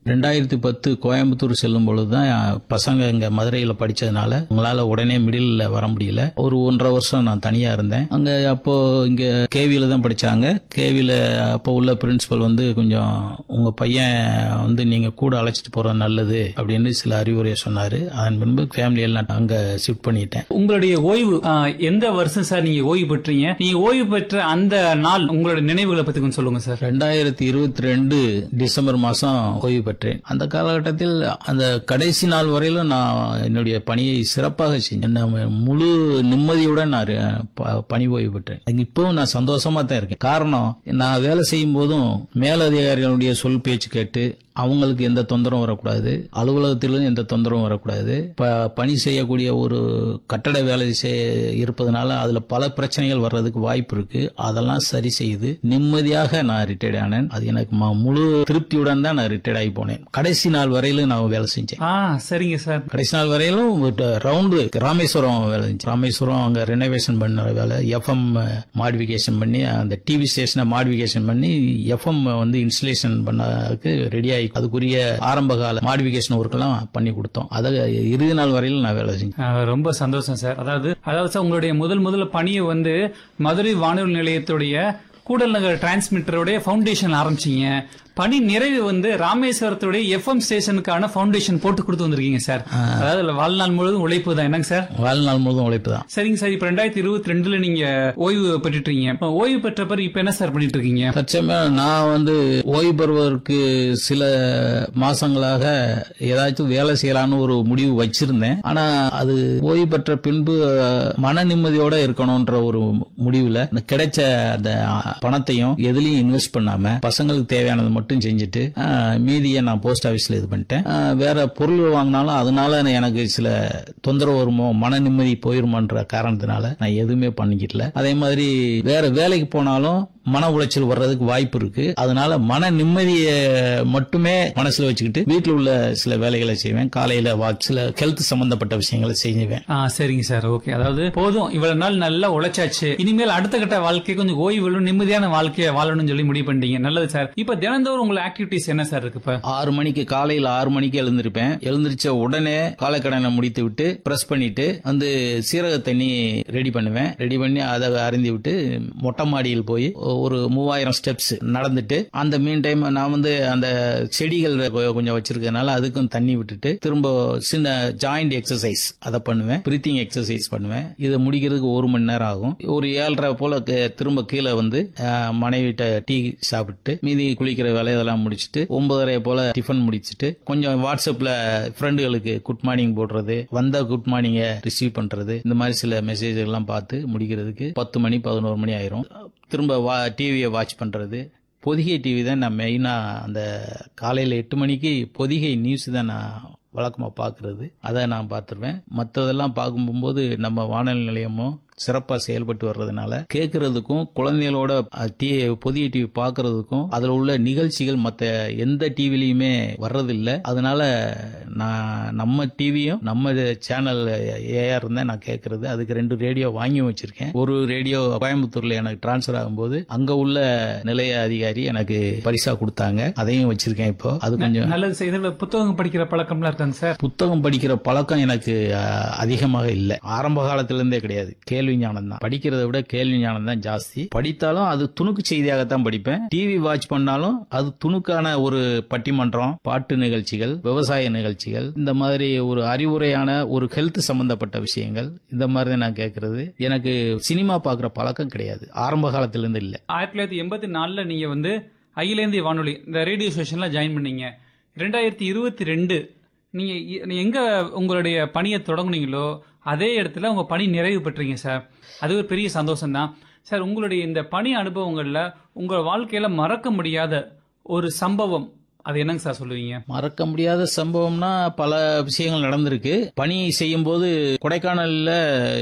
2010 கோயம்புத்தூர் செல்லும் பொழுதுதான் பசங்க இங்க மதுரையில படிச்சதுனால உங்களால உடனே மிடில் வர முடியல. ஒரு 1.5 வருஷம் நான் தனியா இருந்தேன். அங்க அப்போ இங்க கேவில தான் படிச்சாங்க. கேவில அப்போ உள்ள பிரின்சிபல் கொஞ்சம் உங்க பையன் நீங்க கூட அழைச்சிட்டு போறது நல்லது அப்படின்னு சில அறிவுரையை சொன்னாரு. அதன் பின்பு ஃபேமிலியில நான் அங்க ஷிஃப்ட் பண்ணிட்டேன். உங்களுடைய ஓய்வு எந்த வருஷம் சார் நீங்க ஓய்வு பெற்றீங்க? நீங்க ஓய்வு பெற்ற அந்த நாள் உங்களுடைய நினைவுகளை பத்தி கொஞ்சம் சொல்லுங்க சார். 2022 டிசம்பர் மாசம் ஓய்வு பெற்றேன். அந்த காலகட்டத்தில் அந்த கடைசி நாள் வரையிலும் நான் என்னுடைய பணியை சிறப்பாக செஞ்சேன். முழு நிம்மதியுடன் நான் பணி ஓய்வு பெற்றேன். இப்பவும் நான் சந்தோஷமா தான் இருக்கேன். காரணம், நான் வேலை செய்யும் போதும் மேலதிகாரிகளுடைய சொல் பேச்சு கேட்டு அவங்களுக்கு எந்த தொந்தரவும் வரக்கூடாது, அலுவலகத்திலும் எந்த தொந்தரவும் வரக்கூடாது. பணி செய்யக்கூடிய ஒரு கட்டட வேலை இருப்பதனால அதுல பல பிரச்சனைகள் வர்றதுக்கு வாய்ப்பு இருக்கு. அதெல்லாம் சரி செய்து நிம்மதியாக நான் ரிட்டையர்ட் ஆனேன். அது எனக்கு முழு திருப்தியுடன் தான் நான் ரிட்டையர்ட் ஆகி போனேன். கடைசி நாள் வரையிலும் நான் வேலை செஞ்சேன். சரிங்க சார். கடைசி நாள் வரையிலும் ரவுண்டு ராமேஸ்வரம் வேலை செஞ்சேன். ராமேஸ்வரம் அங்க ரெனோவேஷன் பண்ண வேலை, எஃப்எம் மாடிஃபிகேஷன் பண்ணி அந்த டிவி ஸ்டேஷனை மாடிஃபிகேஷன் பண்ணி எஃப்எம் இன்ஸ்டலேஷன் பண்ணதுக்கு ரெடி ஆகி அதுக்குரிய ஆரம்ப கால மாடிஃபிகேஷன் ஒர்க் எல்லாம் பண்ணி கொடுத்தோம். அதை இறுதி நாள் வரையில் நான் வேலை செஞ்சேன். ரொம்ப சந்தோஷம் சார். அதாவது சார் உங்களுடைய முதல் பணியை மதுரை வானொலி நிலையத்துடைய கூடல் நகர் டிரான்ஸ்மிட்டருடைய ஃபவுண்டேஷன் ஆரம்பிச்சீங்க. பணி நிறைவு ராமேஸ்வரத்துடைய எஃப்எம் ஸ்டேஷனுக்கான ஃபவுண்டேஷன் போட்டு கொடுத்து வந்திருக்கீங்க சார். அதாவது வாழ்நாள் முழுவதும் உழைப்பு தான். என்னங்க சார்? வாழ்நாள் முழுவதும் உழைப்பு தான். சரிங்க சார். இப்ப 2022 நீங்க ஓய்வு பெற்றுட்டீங்க. ஓய்வு பெற்ற பிறகு இப்ப என்ன சார் பண்ணிட்டு இருக்கீங்க? தற்சமயம் நான் ஓய்வு பெறுவதற்கு சில மாசங்களாக ஏதாச்சும் வேலை செய்யலான்னு ஒரு முடிவு வச்சிருந்தேன். ஆனா அது ஓய்வு பெற்ற பின்பு மன நிம்மதியோட இருக்கணும்ன்ற ஒரு முடிவுல கிடைச்ச அந்த பணத்தையும் எதுலயும் இன்வெஸ்ட் பண்ணாம பசங்களுக்கு தேவையானது மட்டும் செஞ்சுட்டு மீதியை நான் போஸ்ட் ஆபீஸ்ல இது பண்ணிட்டேன். வேற பொருள் வாங்கினாலும் அதனால எனக்கு சில தொந்தரவு வருமோ, மன நிம்மதி போயிருமோன்ற காரணத்தினால நான் எதுவுமே பண்ணிக்கிட்டல. அதே மாதிரி வேற வேலைக்கு போனாலும் மன உளைச்சல் வர்றதுக்கு வாய்ப்பு இருக்கு. அதனால மன நிம்மதியை மட்டுமே மனசுல வச்சுக்கிட்டு வீட்டில் உள்ள சில வேலைகளை செய்வேன். காலையில சில ஹெல்த் சம்பந்தப்பட்ட விஷயங்களை செய்வேன். சரிங்க சார். ஓகே. அதாவது போதும், இவ்வளவு நாள் நல்லா உழைச்சாச்சு, இனிமேல் அடுத்த கட்ட வாழ்க்கை கொஞ்சம் ஓய்வு நிம்மதியான வாழ்க்கையை வாழணும்னு சொல்லி முடிவு பண்ணிட்டீங்க. நல்லது சார். இப்ப தினந்தோறும் உங்க ஆக்டிவிட்டிஸ் என்ன சார் இருக்கு? இப்ப 6 மணிக்கு காலையில 6 மணிக்கு எழுந்திருப்பேன். எழுந்திருச்ச உடனே காலைக்கடனை முடித்து விட்டு பிரஸ் பண்ணிட்டு சீரக தண்ணி ரெடி பண்ணுவேன். ரெடி பண்ணி அதை அருந்தி விட்டு மொட்டை மாடியில் போய் ஒரு 3000 ஸ்டெப்ஸ் நடந்துட்டு அந்த மீன் டைம் நான் அந்த செடிகள் கொஞ்சம் வச்சிருக்கனால அதுக்கும் தண்ணி விட்டுட்டு திரும்ப சின்ன ஜாயிண்ட் எக்ஸசைஸ் அதை பண்ணுவேன். பிரீத்திங் எக்ஸசைஸ் பண்ணுவேன். இதை முடிக்கிறதுக்கு 1 மணி நேரம் ஆகும். ஒரு 7:30 போல திரும்ப கீழே மனைவிட்ட டீ சாப்பிட்டு மீதி குளிக்கிற வேலை இதெல்லாம் முடிச்சுட்டு 9:30 போல டிஃபன் முடிச்சுட்டு கொஞ்சம் வாட்ஸ்அப்ல ஃப்ரெண்டுகளுக்கு குட் மார்னிங் போடுறது, வந்த குட் மார்னிங்க ரிசீவ் பண்றது, இந்த மாதிரி சில மெசேஜ் எல்லாம் பார்த்து முடிக்கிறதுக்கு 10 மணி 11 மணி ஆயிரும். திரும்ப டிவியை வாட்ச் பண்றது. பொதிகை டிவி தான் நான் மெயினா அந்த காலையில 8 மணிக்கு பொதிகை நியூஸ் தான் நான் வழக்கமா பாக்குறது. அதை நான் பார்த்துருவேன். மற்றதெல்லாம் பார்க்கும்போது நம்ம வானொலி நிலையமும் சிறப்பா செயல்பட்டு வர்றதுனால கேட்கறதுக்கும் குழந்தைகளோட புதிய டிவி பாக்குறதுக்கும் அதுல உள்ள நிகழ்ச்சிகள் மத்த எந்த டிவிலையுமே வர்றதில்லை. அதனால நான் நம்ம டிவியும் நம்ம சேனல் ஏஆர் தான் நான் கேட்கறது. அதுக்கு 2 ரேடியோ வாங்கி வச்சிருக்கேன். ஒரு ரேடியோ கோயம்புத்தூர்ல எனக்கு டிரான்ஸ்பர் ஆகும்போது அங்க உள்ள நிலைய அதிகாரி எனக்கு பரிசா கொடுத்தாங்க. அதையும் வச்சிருக்கேன். இப்போ அது கொஞ்சம் நல்லது. புத்தகம் படிக்கிற பழக்கம்லாம் இருக்காங்க சார்? புத்தகம் படிக்கிற பழக்கம் எனக்கு அதிகமாக இல்லை. ஆரம்ப காலத்திலிருந்தே கிடையாது. கேள்வி ஞானம் தான். படிக்கிறத விட கேள்வி ஞானம் தான் ஜாஸ்தி. படித்தாலும் அது துணுக்கு செய்தியாகத்தான் படிப்பேன். டிவி வாட்ச் பண்ணாலும் அது துணுக்கான ஒரு பட்டிமன்றம், பாட்டு நிகழ்ச்சிகள், விவசாய நிகழ்ச்சிகள், இந்த மாதிரி ஒரு அறிவுரையான ஒரு ஹெல்த் சம்பந்தப்பட்ட விஷயங்கள், இந்த மாதிரி நான் கேட்கறது. எனக்கு சினிமா பாக்குற பழக்கம் கிடையாது. ஆரம்ப காலத்திலிருந்து இல்ல. 1984 நீங்க அகில இந்திய வானொலி இந்த ரேடியோ ஸ்டேஷன்ல ஜாயின் பண்ணீங்க. 2022 நீங்க எங்க உங்களுடைய பணியை தொடங்குனீங்களோ அதே இடத்துல உங்க பணி நிறைவு பெற்றீங்க சார். அது ஒரு பெரிய சந்தோஷம் தான் சார். உங்களுடைய இந்த பணி அனுபவங்கள்ல உங்க வாழ்க்கையில மறக்க முடியாத ஒரு சம்பவம் அது என்னங்க சார் சொல்லுவீங்க? மறக்க முடியாத சம்பவம்னா பல விஷயங்கள் நடந்திருக்கு. பணி செய்யும் போது கொடைக்கானல்ல